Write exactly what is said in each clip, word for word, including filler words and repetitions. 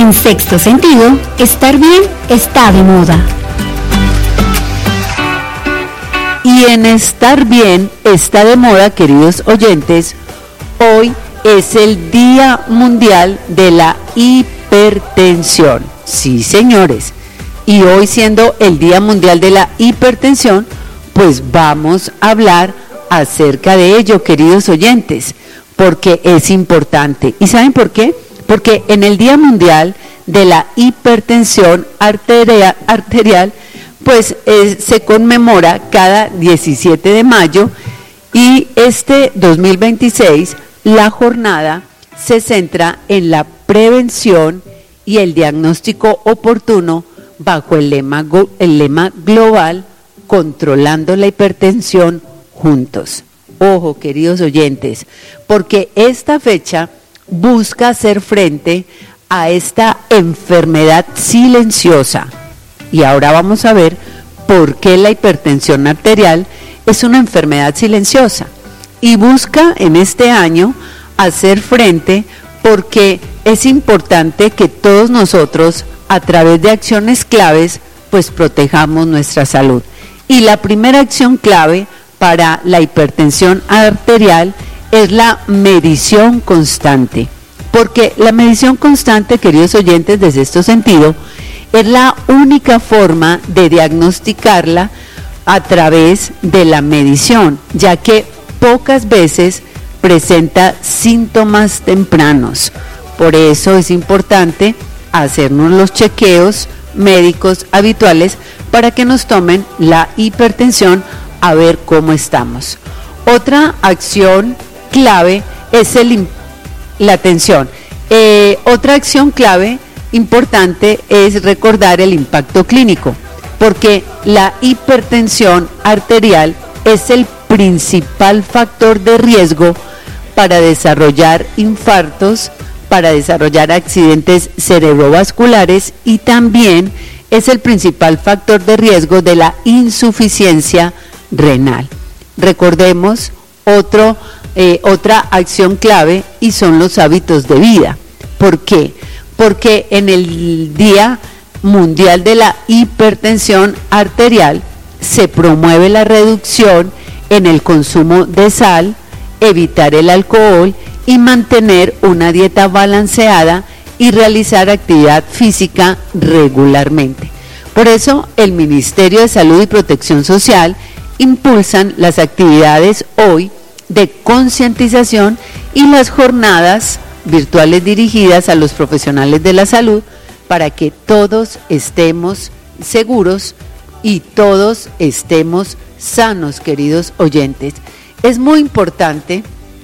En Sexto Sentido, estar bien está de moda. Y en estar bien está de moda, queridos oyentes, hoy es el Día Mundial de la Hipertensión. Sí, señores. Y hoy, siendo el Día Mundial de la Hipertensión, pues vamos a hablar acerca de ello, queridos oyentes, porque es importante. ¿Y saben por qué? Porque en el Día Mundial de la Hipertensión arteria, arterial, pues eh, se conmemora cada diecisiete de mayo, y este dos mil veintiséis la jornada se centra en la prevención y el diagnóstico oportuno bajo el lema, el lema global Controlando la Hipertensión Juntos. Ojo, queridos oyentes, porque esta fecha busca hacer frente a esta enfermedad silenciosa. Y ahora vamos a ver por qué la hipertensión arterial es una enfermedad silenciosa. Y busca en este año hacer frente porque es importante que todos nosotros, a través de acciones claves, pues protejamos nuestra salud. Y la primera acción clave para la hipertensión arterial es la medición constante. Porque la medición constante, queridos oyentes, desde este sentido, es la única forma de diagnosticarla a través de la medición, ya que pocas veces presenta síntomas tempranos. Por eso es importante hacernos los chequeos médicos habituales para que nos tomen la hipertensión a ver cómo estamos. Otra acción clave es el, la atención. Eh, otra acción clave importante es recordar el impacto clínico, porque la hipertensión arterial es el principal factor de riesgo para desarrollar infartos, para desarrollar accidentes cerebrovasculares, y también es el principal factor de riesgo de la insuficiencia renal. Recordemos otro, eh, otra acción clave, y son los hábitos de vida. ¿Por qué? Porque en el Día Mundial de la Hipertensión Arterial se promueve la reducción en el consumo de sal, evitar el alcohol y mantener una dieta balanceada y realizar actividad física regularmente. Por eso el Ministerio de Salud y Protección Social impulsan las actividades hoy de concientización y las jornadas virtuales dirigidas a los profesionales de la salud para que todos estemos seguros y todos estemos sanos, queridos oyentes. Es muy importante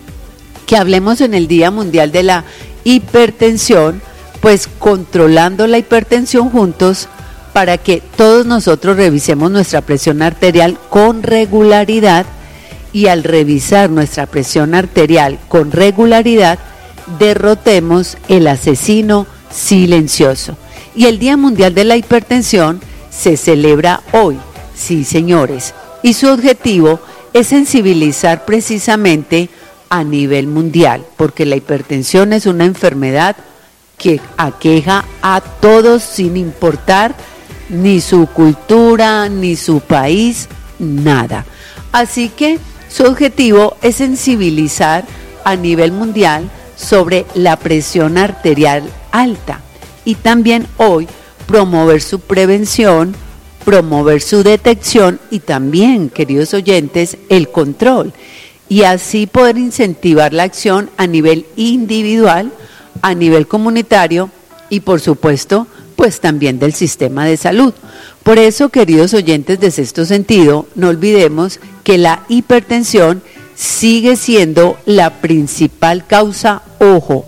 que hablemos en el Día Mundial de la Hipertensión, pues controlando la hipertensión juntos, para que todos nosotros revisemos nuestra presión arterial con regularidad, y al revisar nuestra presión arterial con regularidad, derrotemos el asesino silencioso. Y el Día Mundial de la Hipertensión se celebra hoy, sí, señores, y su objetivo es sensibilizar precisamente a nivel mundial, porque la hipertensión es una enfermedad que aqueja a todos sin importar ni su cultura, ni su país, nada. Así que su objetivo es sensibilizar a nivel mundial sobre la presión arterial alta, y también hoy promover su prevención, promover su detección y también, queridos oyentes, el control, y así poder incentivar la acción a nivel individual, a nivel comunitario y, por supuesto, pues también del sistema de salud. Por eso, queridos oyentes de Sexto Sentido, no olvidemos que la hipertensión sigue siendo la principal causa, ojo,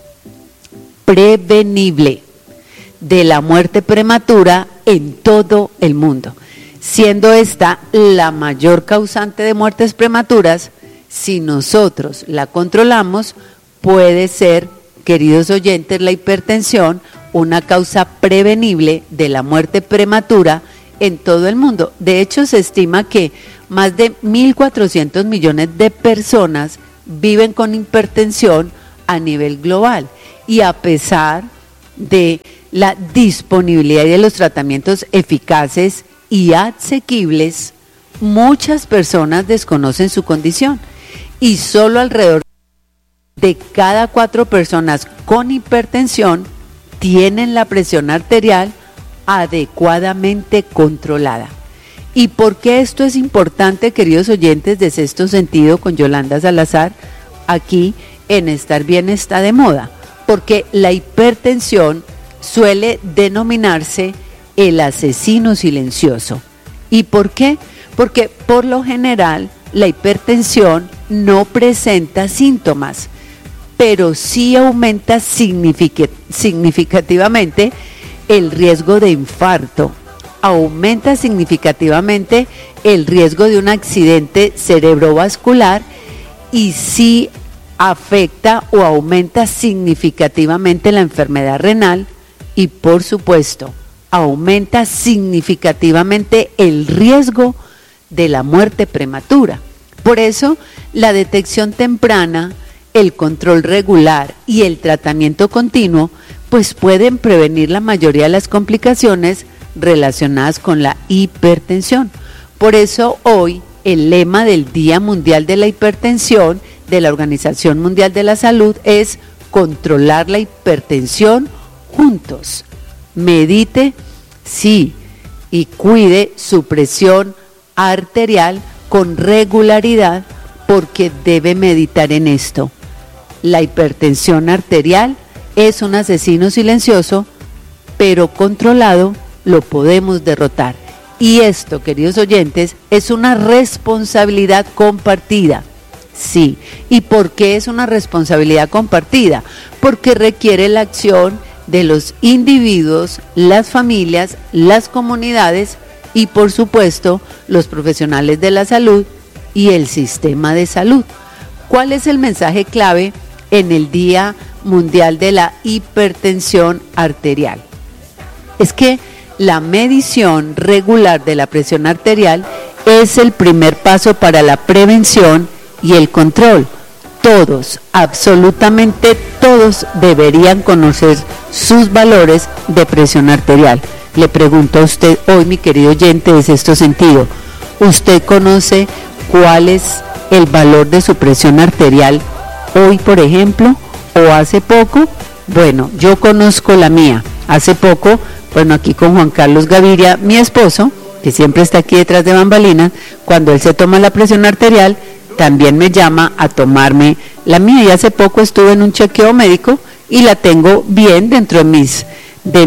prevenible de la muerte prematura en todo el mundo, siendo esta la mayor causante de muertes prematuras. Si nosotros la controlamos, puede ser, queridos oyentes, la hipertensión una causa prevenible de la muerte prematura en todo el mundo. De hecho, se estima que más de mil cuatrocientos millones de personas viven con hipertensión a nivel global, y a pesar de la disponibilidad de los tratamientos eficaces y asequibles, muchas personas desconocen su condición y solo alrededor de cada cuatro personas con hipertensión tienen la presión arterial adecuadamente controlada. ¿Y por qué esto es importante, queridos oyentes de Sexto Sentido con Yolanda Salazar, aquí en Estar Bien está de moda? Porque la hipertensión suele denominarse el asesino silencioso. ¿Y por qué? Porque por lo general la hipertensión no presenta síntomas, pero sí aumenta significativamente el riesgo de infarto, aumenta significativamente el riesgo de un accidente cerebrovascular y sí afecta o aumenta significativamente la enfermedad renal y, por supuesto, aumenta significativamente el riesgo de la muerte prematura. Por eso, la detección temprana, el control regular y el tratamiento continuo, pues pueden prevenir la mayoría de las complicaciones relacionadas con la hipertensión. Por eso hoy el lema del Día Mundial de la Hipertensión de la Organización Mundial de la Salud es controlar la hipertensión juntos. Medite, sí, y cuide su presión arterial con regularidad porque debe meditar en esto. La hipertensión arterial es un asesino silencioso, pero controlado lo podemos derrotar. Y esto, queridos oyentes, es una responsabilidad compartida. Sí. ¿Y por qué es una responsabilidad compartida? Porque requiere la acción de los individuos, las familias, las comunidades y, por supuesto, los profesionales de la salud y el sistema de salud. ¿Cuál es el mensaje clave en el Día Mundial de la Hipertensión Arterial? Es que la medición regular de la presión arterial es el primer paso para la prevención y el control. Todos, absolutamente todos, deberían conocer sus valores de presión arterial. Le pregunto a usted hoy, mi querido oyente de Sexto Sentido, ¿usted conoce cuál es el valor de su presión arterial hoy, por ejemplo, o hace poco? Bueno, yo conozco la mía. Hace poco, bueno, aquí con Juan Carlos Gaviria, mi esposo, que siempre está aquí detrás de bambalinas, cuando él se toma la presión arterial, también me llama a tomarme la mía. Y hace poco estuve en un chequeo médico y la tengo bien dentro de mis, de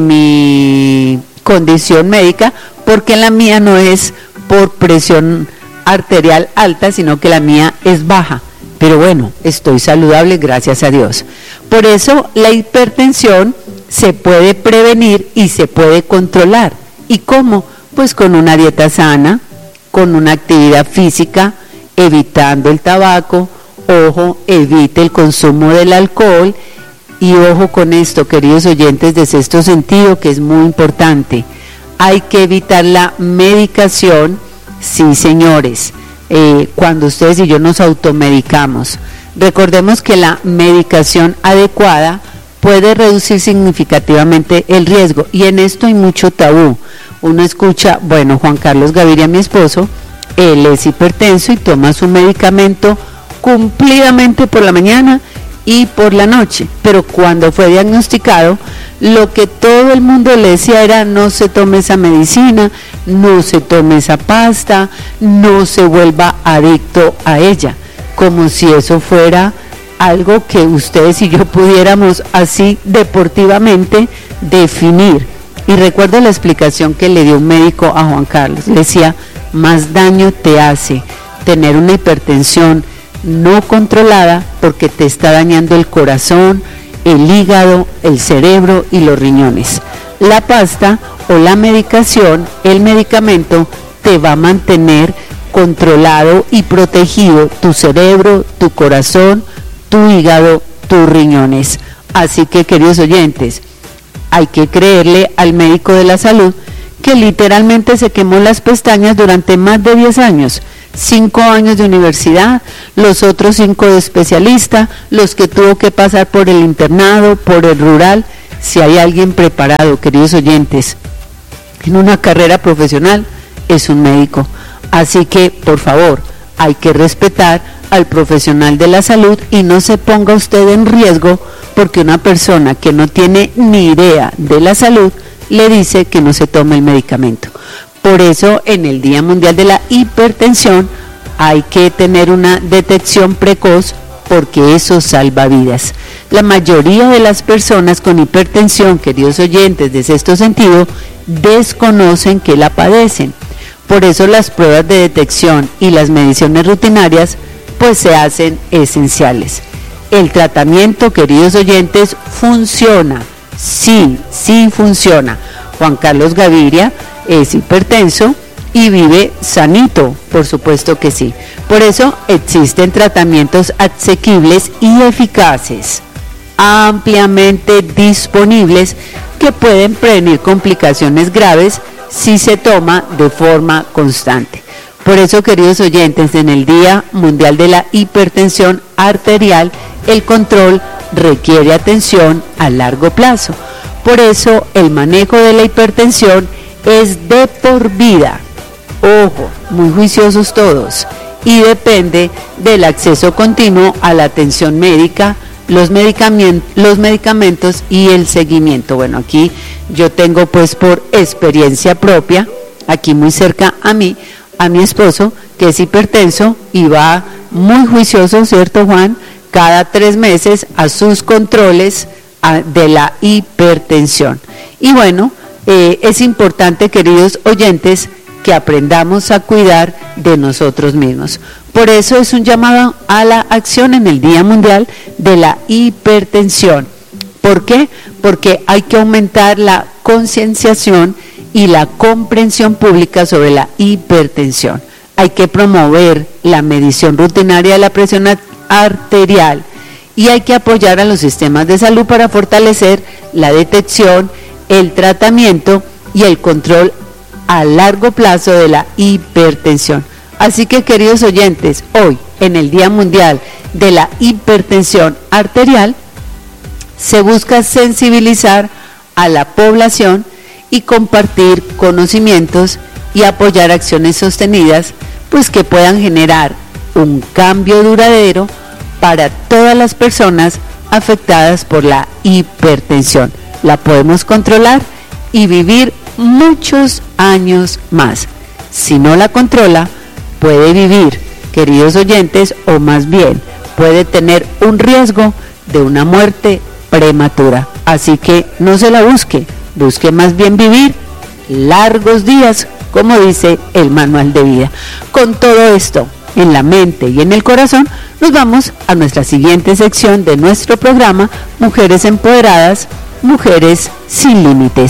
mi condición médica, porque la mía no es por presión arterial alta, sino que la mía es baja. Pero bueno, estoy saludable, gracias a Dios. Por eso la hipertensión se puede prevenir y se puede controlar. ¿Y cómo? Pues con una dieta sana, con una actividad física, evitando el tabaco, ojo, evite el consumo del alcohol y ojo con esto, queridos oyentes de Sexto Sentido, que es muy importante. Hay que evitar la medicación, sí señores, eh, cuando ustedes y yo nos automedicamos. Recordemos que la medicación adecuada puede reducir significativamente el riesgo y en esto hay mucho tabú. Uno escucha, bueno, Juan Carlos Gaviria, mi esposo, él es hipertenso y toma su medicamento cumplidamente por la mañana y por la noche, pero cuando fue diagnosticado, lo que todo el mundo le decía era: no se tome esa medicina, no se tome esa pasta, no se vuelva adicto a ella, como si eso fuera algo que ustedes y yo pudiéramos así deportivamente definir. Y recuerdo la explicación que le dio un médico a Juan Carlos, le decía: más daño te hace tener una hipertensión no controlada, porque te está dañando el corazón, el hígado, el cerebro y los riñones. La pasta o la medicación, el medicamento, te va a mantener controlado y protegido tu cerebro, tu corazón, tu hígado, tus riñones. Así que, queridos oyentes, hay que creerle al médico de la salud que literalmente se quemó las pestañas durante más de diez años, cinco años de universidad, los otros cinco de especialista, los que tuvo que pasar por el internado, por el rural. si hay alguien preparado, queridos oyentes, en una carrera profesional, es un médico. Así que, por favor, hay que respetar al profesional de la salud y no se ponga usted en riesgo porque una persona que no tiene ni idea de la salud le dice que no se tome el medicamento. Por eso, en el Día Mundial de la Hipertensión, hay que tener una detección precoz porque eso salva vidas. La mayoría de las personas con hipertensión, queridos oyentes de Sexto Sentido, desconocen que la padecen. Por eso las pruebas de detección y las mediciones rutinarias pues se hacen esenciales. El tratamiento, queridos oyentes, funciona. Sí, sí funciona. Juan Carlos Gaviria es hipertenso y vive sanito, por supuesto que sí. Por eso existen tratamientos asequibles y eficaces, ampliamente disponibles, que pueden prevenir complicaciones graves si se toma de forma constante. Por eso, queridos oyentes, en el Día Mundial de la Hipertensión Arterial, el control requiere atención a largo plazo. Por eso, el manejo de la hipertensión es de por vida. Ojo, muy juiciosos todos, y depende del acceso continuo a la atención médica, los medicamentos, los medicamentos y el seguimiento. Bueno, aquí yo tengo pues por experiencia propia, aquí muy cerca a mí, a mi esposo, que es hipertenso y va muy juicioso, ¿cierto, Juan? Cada tres meses a sus controles a, de la hipertensión. Y bueno, eh, es importante, queridos oyentes, que aprendamos a cuidar de nosotros mismos. Por eso es un llamado a la acción en el Día Mundial de la Hipertensión. ¿Por qué? Porque hay que aumentar la concienciación y la comprensión pública sobre la hipertensión. Hay que promover la medición rutinaria de la presión arterial y hay que apoyar a los sistemas de salud para fortalecer la detección, el tratamiento y el control a largo plazo de la hipertensión. Así que, queridos oyentes, hoy en el Día Mundial de la Hipertensión Arterial se busca sensibilizar a la población y compartir conocimientos y apoyar acciones sostenidas pues que puedan generar un cambio duradero para todas las personas afectadas por la hipertensión. La podemos controlar y vivir muchos años más. Si no la controla, puede vivir, queridos oyentes, o más bien puede tener un riesgo de una muerte prematura. Así que no se la busque, busque más bien vivir largos días, como dice el manual de vida. Con todo esto en la mente y en el corazón, nos vamos a nuestra siguiente sección de nuestro programa, Mujeres Empoderadas, Mujeres Sin Límites.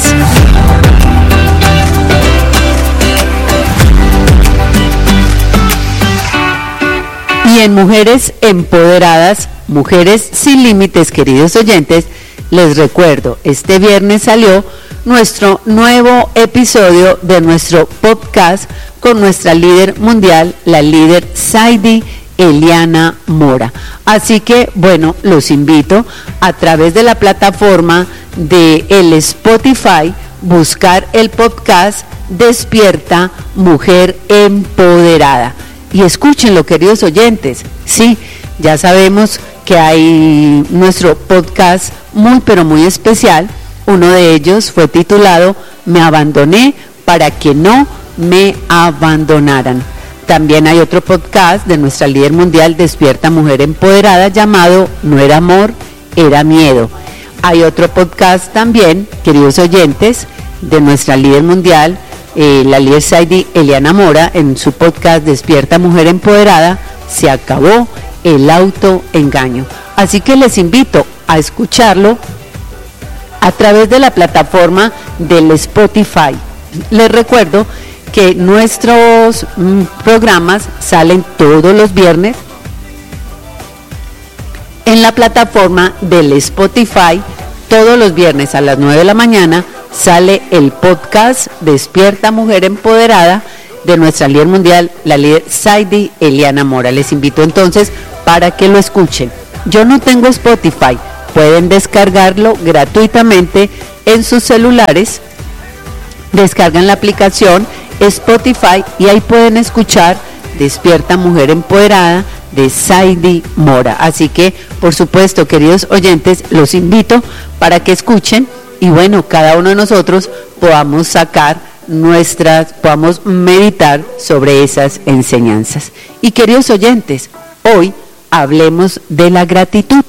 Y en Mujeres Empoderadas, Mujeres Sin Límites, queridos oyentes, les recuerdo, este viernes salió nuestro nuevo episodio de nuestro podcast con nuestra líder mundial, la líder Saidi Eliana Mora. Así que, bueno, los invito a través de la plataforma de el Spotify, buscar el podcast Despierta Mujer Empoderada. Y escúchenlo, queridos oyentes. Sí, ya sabemos que hay nuestro podcast muy, pero muy especial. Uno de ellos fue titulado Me abandoné para que no me abandonaran. También hay otro podcast de nuestra líder mundial Despierta Mujer Empoderada llamado No era amor, era miedo. Hay otro podcast también, queridos oyentes, de nuestra líder mundial, eh, la líder Saidi Eliana Mora, en su podcast Despierta Mujer Empoderada, Se acabó el autoengaño. Así que les invito a escucharlo a través de la plataforma del Spotify. Les recuerdo que nuestros mm, programas salen todos los viernes en la plataforma del Spotify. Todos los viernes a las nueve de la mañana sale el podcast Despierta Mujer Empoderada de nuestra líder mundial, la líder Saidi Eliana Mora. Les invito entonces para que lo escuchen. Yo no tengo Spotify, pueden descargarlo gratuitamente en sus celulares. Descargan la aplicación Spotify y ahí pueden escuchar Despierta Mujer Empoderada de Saidi Mora. Así que, por supuesto, queridos oyentes, los invito para que escuchen y bueno, cada uno de nosotros podamos sacar nuestras, podamos meditar sobre esas enseñanzas. Y queridos oyentes, hoy hablemos de la gratitud.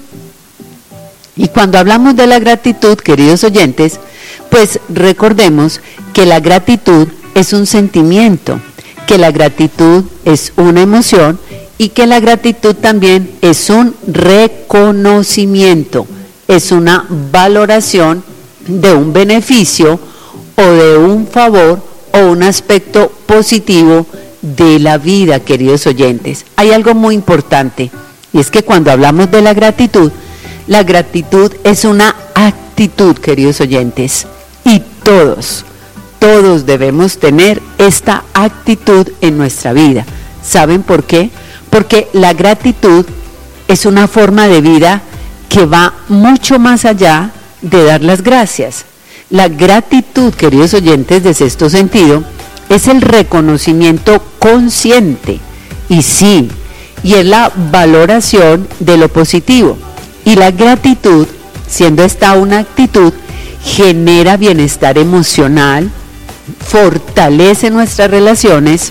Y cuando hablamos de la gratitud, queridos oyentes, pues recordemos que la gratitud es un sentimiento, que la gratitud es una emoción y que la gratitud también es un reconocimiento, es una valoración de un beneficio o de un favor o un aspecto positivo de la vida, queridos oyentes. Hay algo muy importante y es que cuando hablamos de la gratitud, la gratitud es una actitud, queridos oyentes, y todos, todos debemos tener esta actitud en nuestra vida. ¿Saben por qué? Porque la gratitud es una forma de vida que va mucho más allá de dar las gracias. La gratitud, queridos oyentes de Sexto Sentido, es el reconocimiento consciente, y sí, y es la valoración de lo positivo. Y la gratitud, siendo esta una actitud, genera bienestar emocional, fortalece nuestras relaciones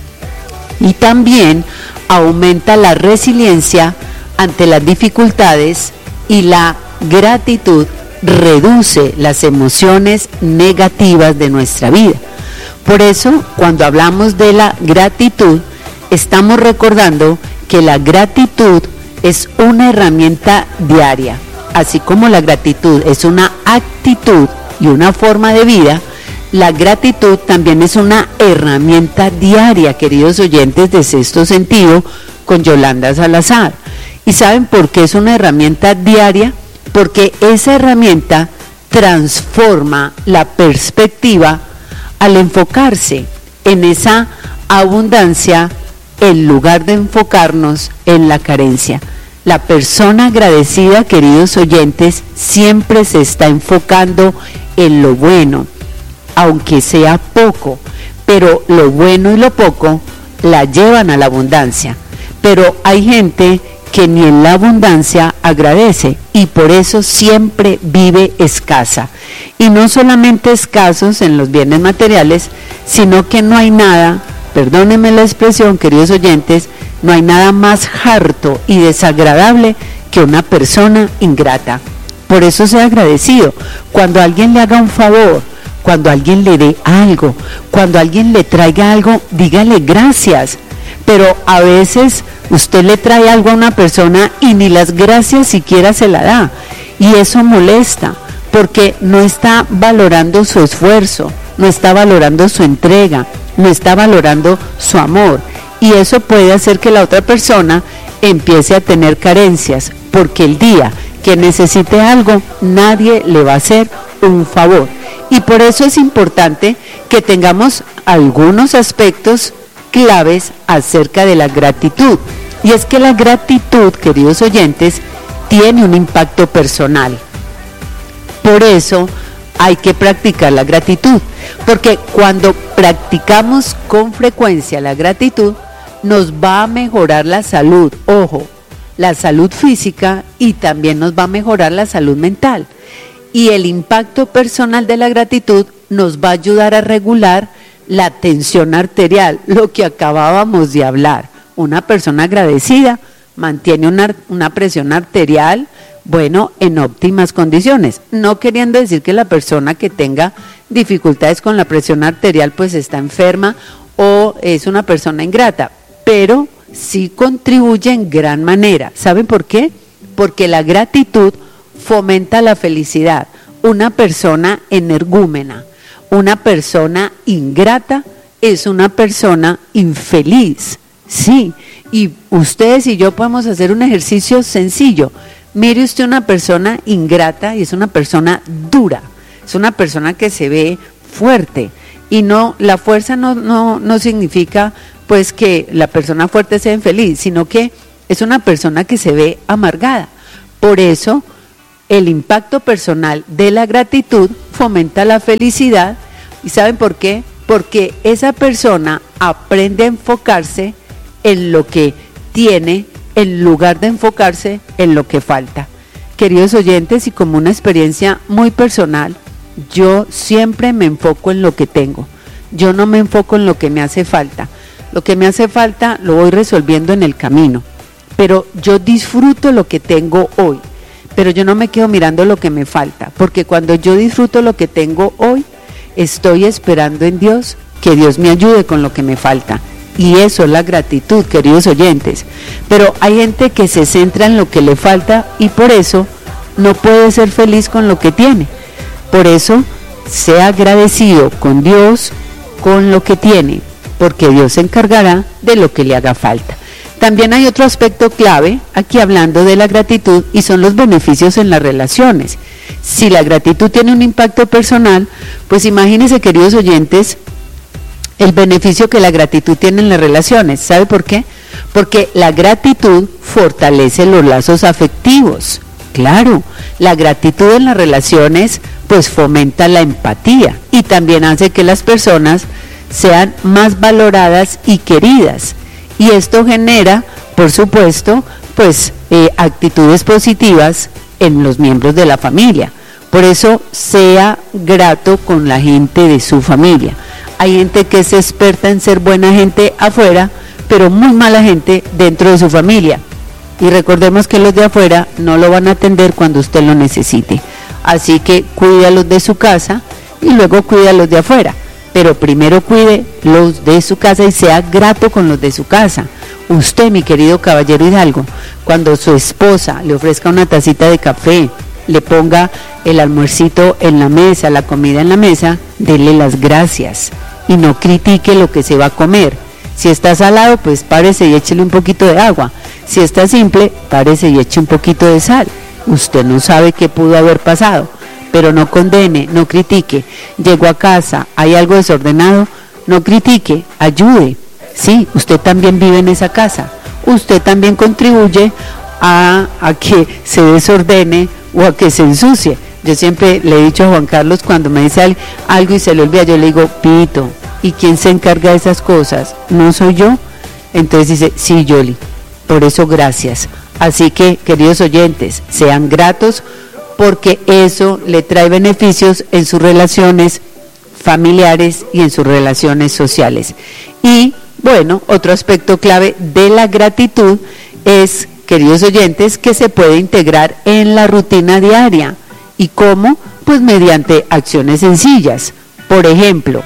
y también aumenta la resiliencia ante las dificultades, y la gratitud reduce las emociones negativas de nuestra vida. Por eso, cuando hablamos de la gratitud, estamos recordando que la gratitud es una herramienta diaria. Así como la gratitud es una actitud y una forma de vida, la gratitud también es una herramienta diaria, queridos oyentes de Sexto Sentido, con Yolanda Salazar. ¿Y saben por qué es una herramienta diaria? Porque esa herramienta transforma la perspectiva al enfocarse en esa abundancia en lugar de enfocarnos en la carencia. La persona agradecida, queridos oyentes, siempre se está enfocando en lo bueno, aunque sea poco, pero lo bueno y lo poco la llevan a la abundancia. Pero hay gente que ni en la abundancia agradece y por eso siempre vive escasa. Y no solamente escasos en los bienes materiales, sino que no hay nada, perdónenme la expresión, queridos oyentes, no hay nada más harto y desagradable que una persona ingrata. Por eso sea agradecido. Cuando alguien le haga un favor, cuando alguien le dé algo, cuando alguien le traiga algo, dígale gracias. Pero a veces usted le trae algo a una persona y ni las gracias siquiera se la da. Y eso molesta, porque no está valorando su esfuerzo, no está valorando su entrega, no está valorando su amor. Y eso puede hacer que la otra persona empiece a tener carencias, porque el día que necesite algo, nadie le va a hacer un favor. Y por eso es importante que tengamos algunos aspectos claves acerca de la gratitud. Y es que la gratitud, queridos oyentes, tiene un impacto personal. Por eso hay que practicar la gratitud, porque cuando practicamos con frecuencia la gratitud, nos va a mejorar la salud, ojo, la salud física, y también nos va a mejorar la salud mental. Y el impacto personal de la gratitud nos va a ayudar a regular la tensión arterial, lo que acabábamos de hablar. Una persona agradecida mantiene una, una presión arterial, bueno, en óptimas condiciones. No queriendo decir que la persona que tenga dificultades con la presión arterial pues está enferma o es una persona ingrata, pero sí contribuye en gran manera. ¿Saben por qué? Porque la gratitud fomenta la felicidad. Una persona energúmena, una persona ingrata es una persona infeliz, sí. Y ustedes y yo podemos hacer un ejercicio sencillo. Mire usted una persona ingrata y es una persona dura, es una persona que se ve fuerte. Y no, la fuerza no, no, no significa pues que la persona fuerte sea infeliz, sino que es una persona que se ve amargada. Por eso el impacto personal de la gratitud fomenta la felicidad. ¿Y saben por qué? Porque esa persona aprende a enfocarse en lo que tiene en lugar de enfocarse en lo que falta. Queridos oyentes, y como una experiencia muy personal, yo siempre me enfoco en lo que tengo. Yo no me enfoco en lo que me hace falta. Lo que me hace falta lo voy resolviendo en el camino. Pero yo disfruto lo que tengo hoy. Pero yo no me quedo mirando lo que me falta. Porque cuando yo disfruto lo que tengo hoy, estoy esperando en Dios que Dios me ayude con lo que me falta. Y eso es la gratitud, queridos oyentes. Pero hay gente que se centra en lo que le falta y por eso no puede ser feliz con lo que tiene. Por eso, sea agradecido con Dios, con lo que tiene, porque Dios se encargará de lo que le haga falta. También hay otro aspecto clave, aquí hablando de la gratitud, y son los beneficios en las relaciones. Si la gratitud tiene un impacto personal, pues imagínense, queridos oyentes, el beneficio que la gratitud tiene en las relaciones. ¿Sabe por qué? Porque la gratitud fortalece los lazos afectivos. Claro, la gratitud en las relaciones pues fomenta la empatía y también hace que las personas sean más valoradas y queridas. Y esto genera, por supuesto, pues eh, actitudes positivas en los miembros de la familia. Por eso, sea grato con la gente de su familia. Hay gente que es experta en ser buena gente afuera, pero muy mala gente dentro de su familia. Y recordemos que los de afuera no lo van a atender cuando usted lo necesite. Así que cuide a los de su casa y luego cuide a los de afuera. Pero primero cuide los de su casa y sea grato con los de su casa. Usted, mi querido caballero hidalgo, cuando su esposa le ofrezca una tacita de café, le ponga el almuercito en la mesa, la comida en la mesa, dele las gracias y no critique lo que se va a comer. Si está salado, pues párese y échele un poquito de agua. Si está simple, párese y eche un poquito de sal. Usted no sabe qué pudo haber pasado, pero no condene, no critique. Llegó a casa, hay algo desordenado, no critique, ayude. Sí, usted también vive en esa casa. Usted también contribuye a, a que se desordene o a que se ensucie. Yo siempre le he dicho a Juan Carlos, cuando me dice algo y se le olvida, yo le digo, Pito, ¿y quién se encarga de esas cosas? ¿No soy yo? Entonces dice, sí, Yoli, por eso gracias. Así que, queridos oyentes, sean gratos porque eso le trae beneficios en sus relaciones familiares y en sus relaciones sociales. Y, bueno, otro aspecto clave de la gratitud es, queridos oyentes, que se puede integrar en la rutina diaria. ¿Y cómo? Pues mediante acciones sencillas. Por ejemplo,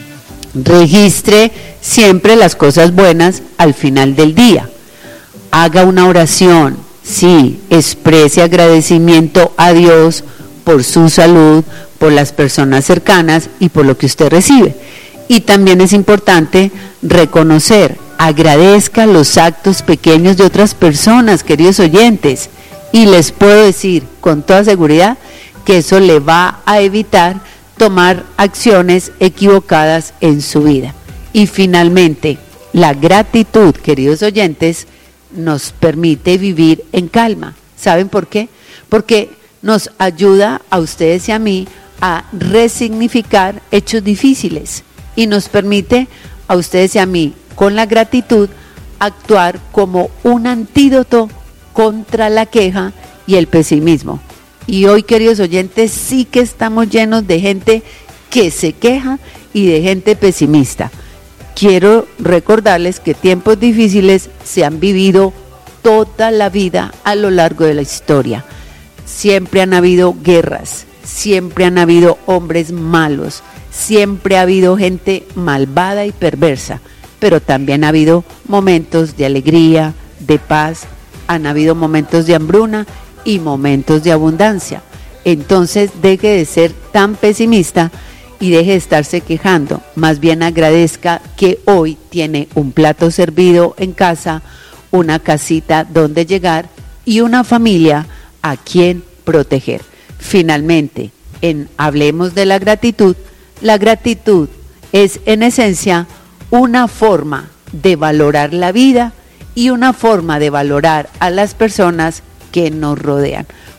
registre siempre las cosas buenas al final del día. Haga una oración, sí, exprese agradecimiento a Dios por su salud, por las personas cercanas y por lo que usted recibe. Y también es importante reconocer, agradezca los actos pequeños de otras personas, queridos oyentes. Y les puedo decir con toda seguridad que eso le va a evitar tomar acciones equivocadas en su vida. Y finalmente, la gratitud, queridos oyentes, nos permite vivir en calma. ¿Saben por qué? Porque nos ayuda a ustedes y a mí a resignificar hechos difíciles y nos permite a ustedes y a mí, con la gratitud, actuar como un antídoto contra la queja y el pesimismo. Y hoy, queridos oyentes, sí que estamos llenos de gente que se queja y de gente pesimista. Quiero recordarles que tiempos difíciles se han vivido toda la vida a lo largo de la historia. Siempre han habido guerras, siempre han habido hombres malos, siempre ha habido gente malvada y perversa, pero también ha habido momentos de alegría, de paz, han habido momentos de hambruna y momentos de abundancia. Entonces deje de ser tan pesimista y deje de estarse quejando, más bien agradezca que hoy tiene un plato servido en casa, una casita donde llegar y una familia a quien proteger. Finalmente, en Hablemos de la Gratitud, la gratitud es en esencia una forma de valorar la vida y una forma de valorar a las personas que nos rodean.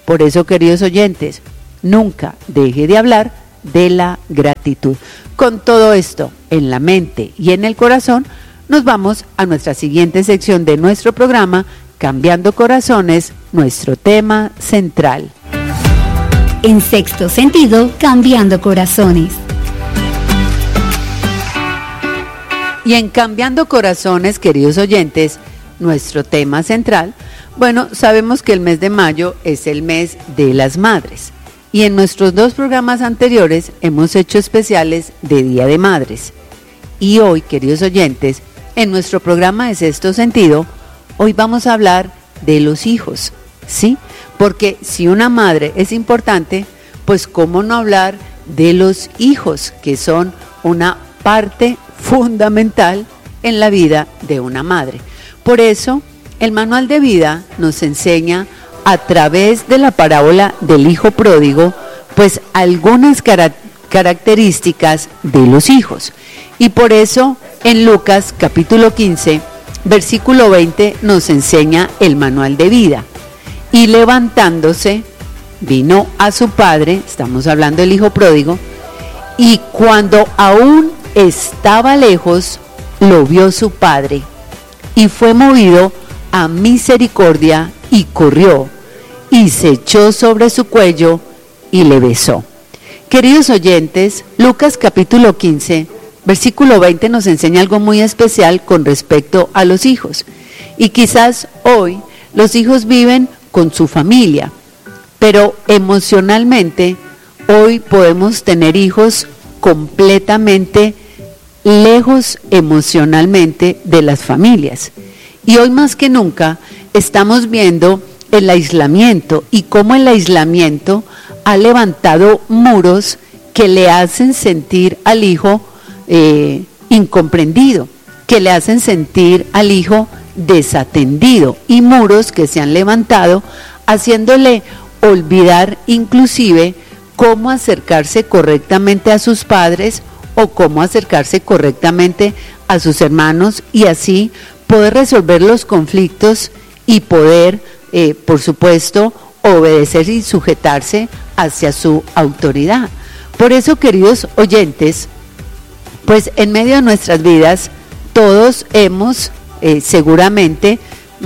Por eso, queridos oyentes, nunca deje de hablar de la gratitud. Con todo esto en la mente y en el corazón, nos vamos a nuestra siguiente sección de nuestro programa, Cambiando Corazones, nuestro tema central. En Sexto Sentido, Cambiando Corazones. Y en Cambiando Corazones, queridos oyentes, nuestro tema central, bueno, sabemos que el mes de mayo es el mes de las madres. Y en nuestros dos programas anteriores hemos hecho especiales de Día de Madres. Y hoy, queridos oyentes, en nuestro programa de Sexto Sentido, hoy vamos a hablar de los hijos, ¿sí? Porque si una madre es importante, pues cómo no hablar de los hijos, que son una parte fundamental en la vida de una madre. Por eso, el manual de vida nos enseña a través de la parábola del hijo pródigo, pues algunas cara- características de los hijos. Y por eso en Lucas capítulo quince, versículo veinte nos enseña el manual de vida. Y levantándose, vino a su padre, estamos hablando del hijo pródigo, y cuando aún estaba lejos, lo vio su padre, y fue movido a misericordia, y corrió, y se echó sobre su cuello, y le besó. Queridos oyentes, Lucas capítulo quince, versículo veinte nos enseña algo muy especial con respecto a los hijos. Y quizás hoy los hijos viven con su familia, pero emocionalmente hoy podemos tener hijos completamente lejos emocionalmente de las familias. Y hoy más que nunca estamos viendo el aislamiento y cómo el aislamiento ha levantado muros que le hacen sentir al hijo eh, incomprendido, que le hacen sentir al hijo desatendido, y muros que se han levantado haciéndole olvidar inclusive cómo acercarse correctamente a sus padres o cómo acercarse correctamente a sus hermanos, y así poder resolver los conflictos y poder, eh, por supuesto, obedecer y sujetarse hacia su autoridad. Por eso, queridos oyentes, pues en medio de nuestras vidas todos hemos eh, seguramente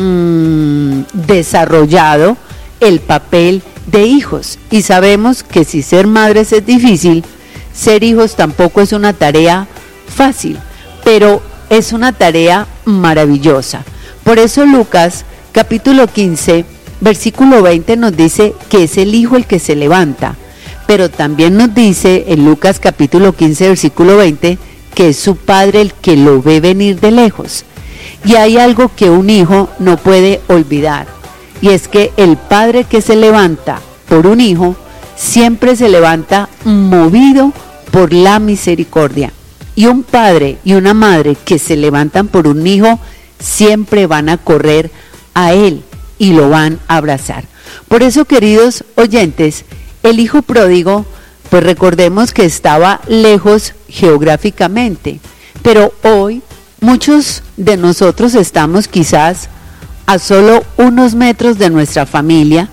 mmm, desarrollado el papel de hijos, y sabemos que si ser madres es difícil, ser hijos tampoco es una tarea fácil, pero es una tarea maravillosa. Por eso Lucas capítulo quince, versículo veinte nos dice que es el hijo el que se levanta, pero también nos dice en Lucas capítulo quince, versículo veinte, que es su padre el que lo ve venir de lejos. Y hay algo que un hijo no puede olvidar, y es que el padre que se levanta por un hijo siempre se levanta movido por la misericordia. Y un padre y una madre que se levantan por un hijo siempre van a correr a él y lo van a abrazar. Por eso, queridos oyentes, el hijo pródigo, pues recordemos que estaba lejos geográficamente, pero hoy muchos de nosotros estamos quizás a solo unos metros de nuestra familia,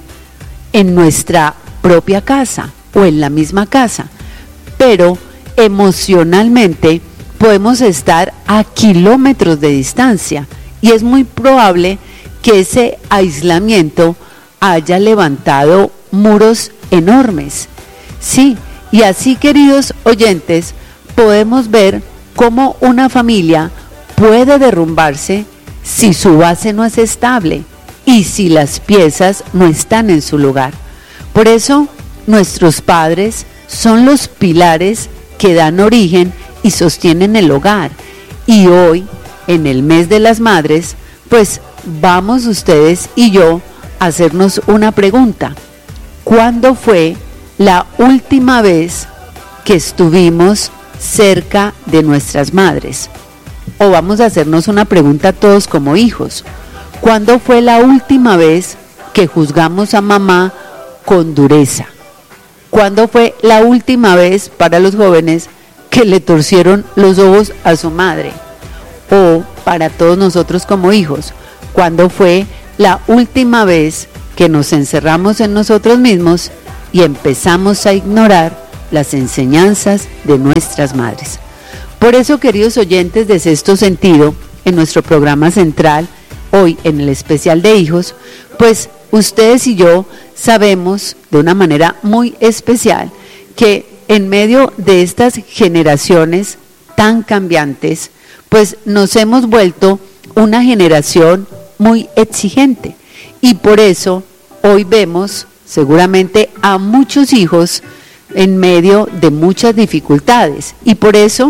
en nuestra propia casa o en la misma casa, pero emocionalmente podemos estar a kilómetros de distancia, y es muy probable que ese aislamiento haya levantado muros enormes. Sí, y así, queridos oyentes, podemos ver cómo una familia puede derrumbarse si su base no es estable y si las piezas no están en su lugar. Por eso, nuestros padres son los pilares que dan origen y sostienen el hogar. Y hoy, en el mes de las madres, pues vamos ustedes y yo a hacernos una pregunta. ¿Cuándo fue la última vez que estuvimos cerca de nuestras madres? O vamos a hacernos una pregunta todos como hijos. ¿Cuándo fue la última vez que juzgamos a mamá con dureza? ¿Cuándo fue la última vez, para los jóvenes, que le torcieron los ojos a su madre? O para todos nosotros como hijos, ¿cuándo fue la última vez que nos encerramos en nosotros mismos y empezamos a ignorar las enseñanzas de nuestras madres. Por eso, queridos oyentes de Sexto Sentido, en nuestro programa central, hoy en el especial de hijos, pues ustedes y yo sabemos de una manera muy especial que en medio de estas generaciones tan cambiantes, pues nos hemos vuelto una generación muy exigente. Y por eso hoy vemos seguramente a muchos hijos en medio de muchas dificultades. Y por eso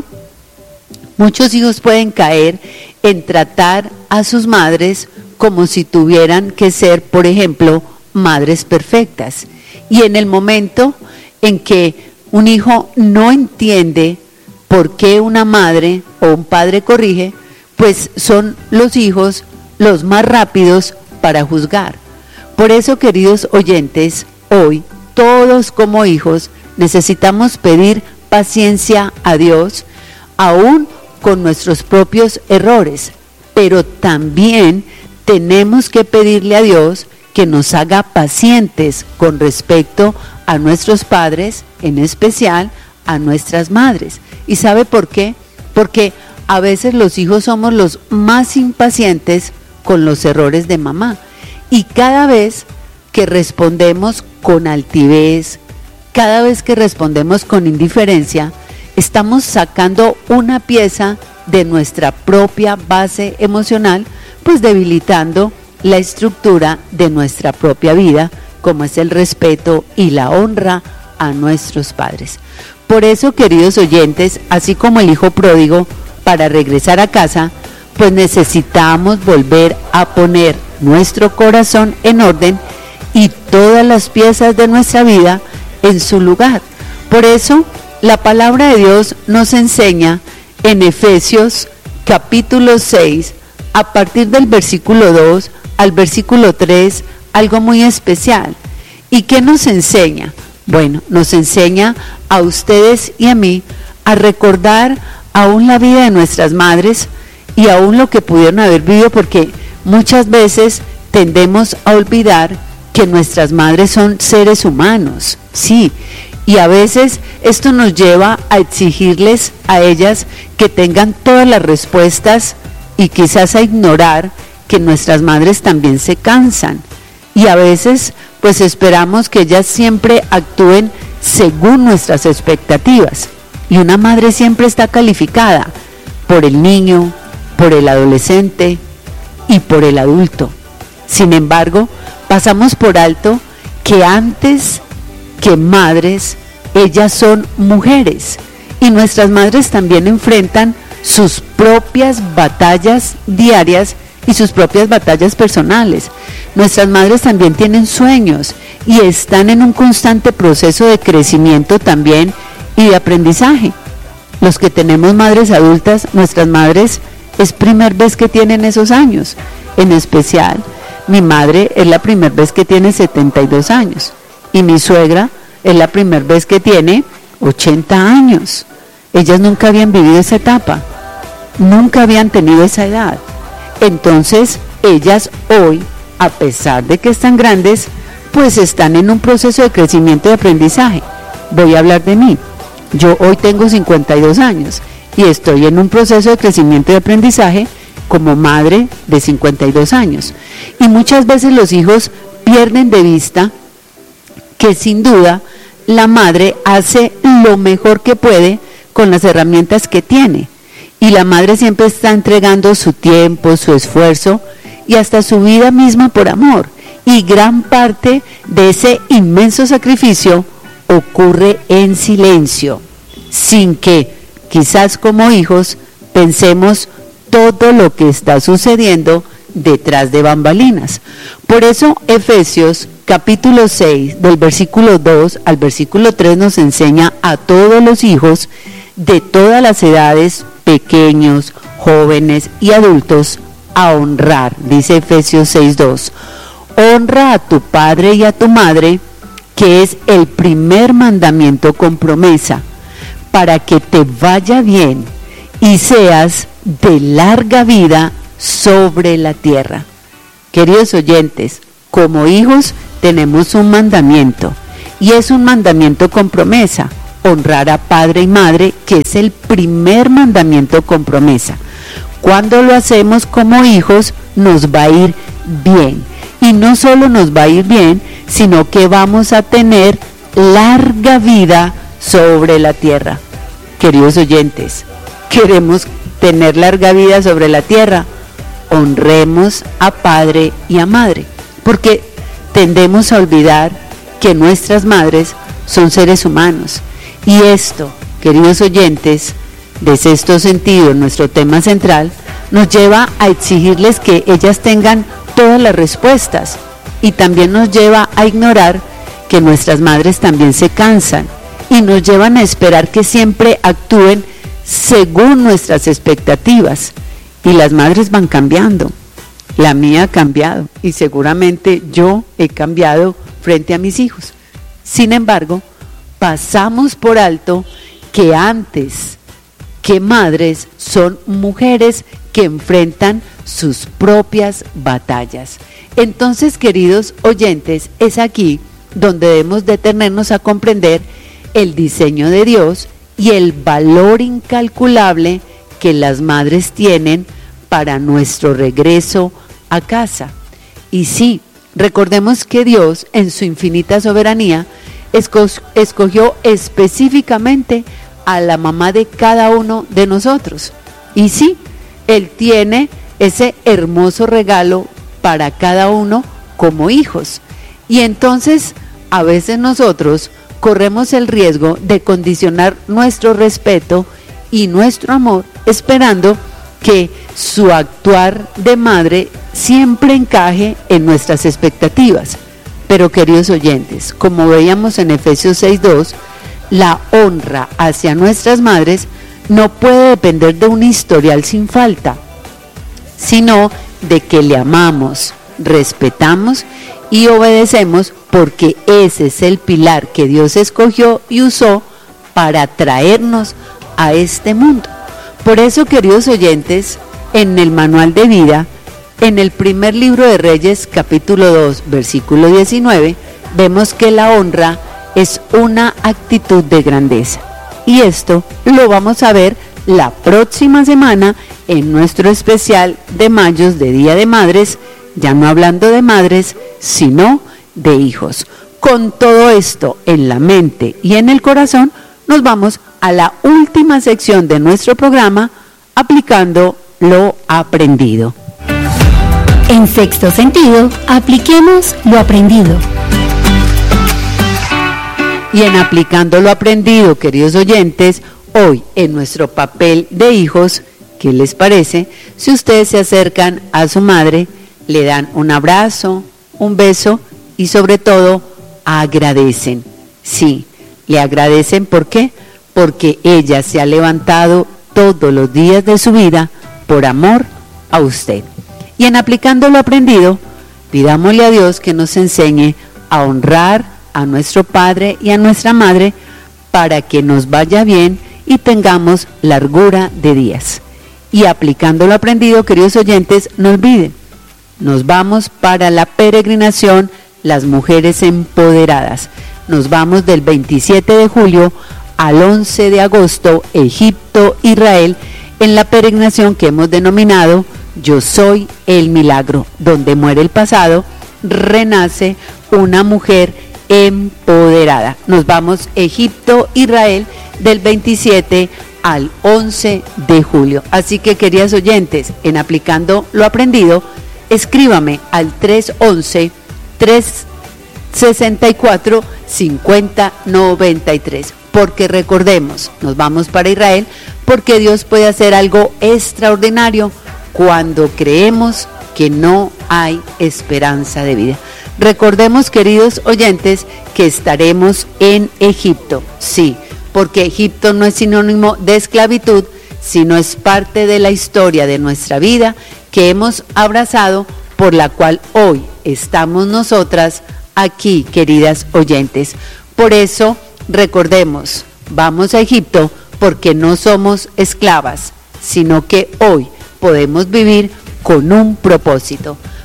muchos hijos pueden caer en tratar a sus madres como si tuvieran que ser, por ejemplo, madres perfectas. Y en el momento en que un hijo no entiende por qué una madre o un padre corrige, pues son los hijos los más rápidos para juzgar. Por eso, queridos oyentes, hoy todos como hijos necesitamos pedir paciencia a Dios, aún con nuestros propios errores, pero también tenemos que pedirle a Dios que nos haga pacientes con respecto a nuestros padres, en especial a nuestras madres. ¿Y sabe por qué? Porque a veces los hijos somos los más impacientes con los errores de mamá. Y cada vez que respondemos con altivez, cada vez que respondemos con indiferencia, estamos sacando una pieza de nuestra propia base emocional, pues debilitando la estructura de nuestra propia vida, como es el respeto y la honra a nuestros padres. Por eso, queridos oyentes, así como el hijo pródigo, para regresar a casa, pues necesitamos volver a poner nuestro corazón en orden y todas las piezas de nuestra vida en su lugar. Por eso, la palabra de Dios nos enseña en Efesios capítulo seis, a partir del versículo dos al versículo tres, algo muy especial. ¿Y qué nos enseña? Bueno, nos enseña a ustedes y a mí a recordar aún la vida de nuestras madres y aún lo que pudieron haber vivido, porque muchas veces tendemos a olvidar que nuestras madres son seres humanos, sí, y a veces esto nos lleva a exigirles a ellas que tengan todas las respuestas y quizás a ignorar que nuestras madres también se cansan, y a veces pues esperamos que ellas siempre actúen según nuestras expectativas, y una madre siempre está calificada por el niño, por el adolescente y por el adulto. Sin embargo, pasamos por alto que antes que madres, ellas son mujeres, y nuestras madres también enfrentan sus propias batallas diarias y sus propias batallas personales. Nuestras madres también tienen sueños y están en un constante proceso de crecimiento también y de aprendizaje. Los que tenemos madres adultas, nuestras madres es primera vez que tienen esos años. En especial, mi madre es la primera vez que tiene setenta y dos años y mi suegra es la primera vez que tiene ochenta años. Ellas nunca habían vivido esa etapa, nunca habían tenido esa edad. Entonces, ellas hoy, a pesar de que están grandes, pues están en un proceso de crecimiento y aprendizaje. Voy a hablar de mí. Yo hoy tengo cincuenta y dos años y estoy en un proceso de crecimiento y aprendizaje como madre de cincuenta y dos años. Y muchas veces los hijos pierden de vista que sin duda la madre hace lo mejor que puede con las herramientas que tiene. Y la madre siempre está entregando su tiempo, su esfuerzo y hasta su vida misma por amor. Y gran parte de ese inmenso sacrificio ocurre en silencio, sin que quizás como hijos pensemos todo lo que está sucediendo detrás de bambalinas. Por eso Efesios capítulo seis, del versículo dos al versículo tres, nos enseña a todos los hijos de todas las edades, pequeños, jóvenes y adultos, a honrar. Dice Efesios seis dos, honra a tu padre y a tu madre, que es el primer mandamiento con promesa, para que te vaya bien y seas de larga vida sobre la tierra. Queridos oyentes, como hijos tenemos un mandamiento, y es un mandamiento con promesa: honrar a padre y madre, que es el primer mandamiento con promesa. Cuando lo hacemos como hijos, nos va a ir bien. Y no solo nos va a ir bien, sino que vamos a tener larga vida sobre la tierra. Queridos oyentes, ¿queremos tener larga vida sobre la tierra? Honremos a padre y a madre, porque tendemos a olvidar que nuestras madres son seres humanos. Y esto, queridos oyentes, de sexto sentido, nuestro tema central, nos lleva a exigirles que ellas tengan todas las respuestas, y también nos lleva a ignorar que nuestras madres también se cansan y nos llevan a esperar que siempre actúen según nuestras expectativas. Y las madres van cambiando. La mía ha cambiado y seguramente yo he cambiado frente a mis hijos. Sin embargo, pasamos por alto que antes que madres son mujeres que enfrentan sus propias batallas. Entonces, queridos oyentes, es aquí donde debemos detenernos a comprender el diseño de Dios y el valor incalculable que las madres tienen para nuestro regreso a casa. Y sí, recordemos que Dios, en su infinita soberanía, esco- escogió específicamente a la mamá de cada uno de nosotros. Y sí, Él tiene ese hermoso regalo para cada uno como hijos. Y entonces, a veces nosotros corremos el riesgo de condicionar nuestro respeto y nuestro amor, esperando que su actuar de madre siempre encaje en nuestras expectativas. Pero, queridos oyentes, como veíamos en Efesios seis dos, la honra hacia nuestras madres no puede depender de un historial sin falta, sino de que le amamos, respetamos y obedecemos, porque ese es el pilar que Dios escogió y usó para traernos a este mundo. Por eso, queridos oyentes, en el manual de vida, en el primer libro de Reyes, capítulo dos, versículo diecinueve, vemos que la honra es una actitud de grandeza. Y esto lo vamos a ver la próxima semana en nuestro especial de Mayos de Día de Madres, ya no hablando de madres, sino de hijos. Con todo esto en la mente y en el corazón, nos vamos a la última sección de nuestro programa, aplicando lo aprendido. En sexto sentido, apliquemos lo aprendido. Y en aplicando lo aprendido, queridos oyentes, hoy en nuestro papel de hijos, ¿qué les parece si ustedes se acercan a su madre, le dan un abrazo, un beso y sobre todo agradecen? Sí, le agradecen, ¿por qué? Porque ella se ha levantado todos los días de su vida por amor a usted. Y en aplicando lo aprendido, pidámosle a Dios que nos enseñe a honrar a nuestro padre y a nuestra madre para que nos vaya bien y tengamos largura de días. Y aplicando lo aprendido, queridos oyentes, no olviden, nos vamos para la peregrinación Las Mujeres Empoderadas. Nos vamos del veintisiete de julio al once de agosto, Egipto, Israel, en la peregrinación que hemos denominado Yo Soy el Milagro, donde muere el pasado, renace una mujer empoderada. Nos vamos Egipto, Israel, del veintisiete al once de julio. Así que, queridos oyentes, en aplicando lo aprendido, escríbame al tres once, tres sesenta y cuatro, cincuenta noventa y tres, porque recordemos, nos vamos para Israel, porque Dios puede hacer algo extraordinario cuando creemos que no hay esperanza de vida. Recordemos, queridos oyentes, que estaremos en Egipto, sí, porque Egipto no es sinónimo de esclavitud, sino es parte de la historia de nuestra vida que hemos abrazado, por la cual hoy estamos nosotras aquí, queridas oyentes. Por eso, recordemos, vamos a Egipto porque no somos esclavas, sino que hoy podemos vivir con un propósito.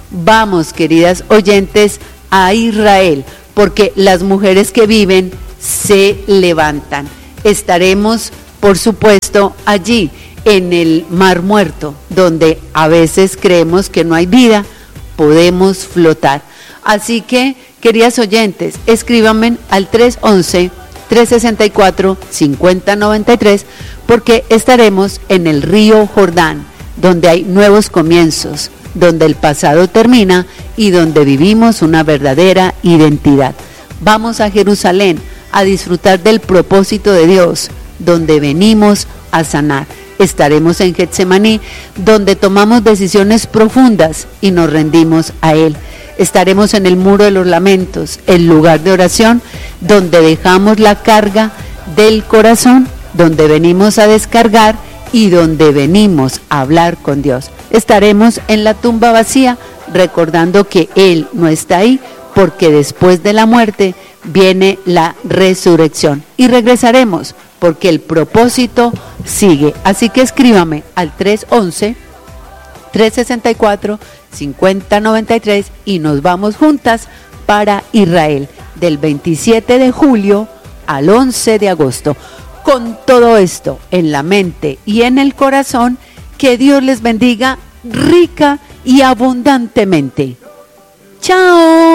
Vamos, queridas oyentes, a Israel, porque las mujeres que viven se levantan. Estaremos, por supuesto, allí en el Mar Muerto, donde a veces creemos que no hay vida, podemos flotar. Así que, queridas oyentes, escríbanme al tres once, tres sesenta y cuatro, cincuenta noventa y tres, porque estaremos en el río Jordán, donde hay nuevos comienzos, donde el pasado termina y donde vivimos una verdadera identidad. Vamos a Jerusalén a disfrutar del propósito de Dios, donde venimos a sanar. Estaremos en Getsemaní, donde tomamos decisiones profundas y nos rendimos a Él. Estaremos en el Muro de los Lamentos, el lugar de oración, donde dejamos la carga del corazón, donde venimos a descargar y donde venimos a hablar con Dios. Estaremos en la tumba vacía, recordando que Él no está ahí, porque después de la muerte viene la resurrección. Y regresaremos, porque el propósito sigue. Así que escríbame al tres once, tres sesenta y cuatro, cincuenta noventa y tres y nos vamos juntas para Israel, del veintisiete de julio al once de agosto. Con todo esto en la mente y en el corazón, que Dios les bendiga rica y abundantemente. ¡Chao!